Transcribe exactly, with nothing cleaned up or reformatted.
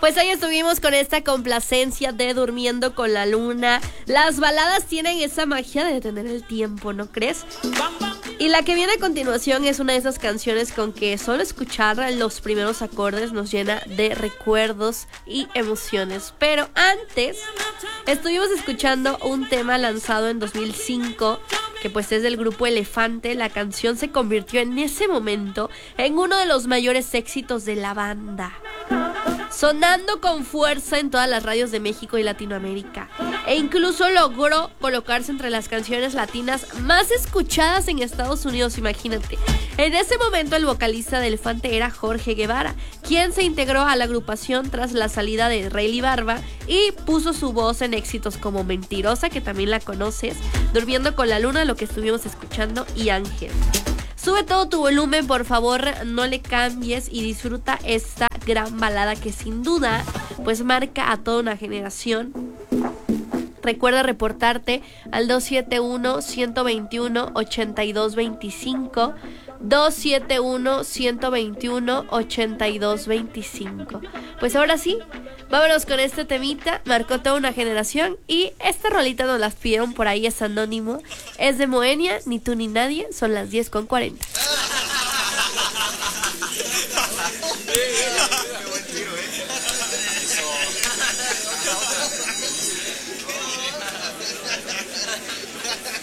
Pues ahí estuvimos con esta complacencia de Durmiendo con la Luna. Las baladas tienen esa magia de detener el tiempo, ¿no crees? Y la que viene a continuación es una de esas canciones con que solo escuchar los primeros acordes nos llena de recuerdos y emociones. Pero antes estuvimos escuchando un tema lanzado en dos mil cinco, que pues es del grupo Elefante. La canción se convirtió en ese momento en uno de los mayores éxitos de la banda, sonando con fuerza en todas las radios de México y Latinoamérica, e incluso logró colocarse entre las canciones latinas más escuchadas en Estados Unidos, imagínate. En ese momento el vocalista de Elefante era Jorge Guevara, quien se integró a la agrupación tras la salida de Rayleigh Barba y puso su voz en éxitos como Mentirosa, que también la conoces, Durmiendo con la Luna, lo que estuvimos escuchando, y Ángel. Sube todo tu volumen, por favor, no le cambies y disfruta esta gran balada que sin duda pues marca a toda una generación. Recuerda reportarte al dos siete uno, uno dos uno, ocho dos dos cinco, dos siete uno, uno dos uno, ocho dos dos cinco. Pues ahora sí, vámonos con este temita, marcó toda una generación, y esta rolita nos las pidieron por ahí, es anónimo, es de Moenia, Ni tú ni nadie, son las diez con cuarenta.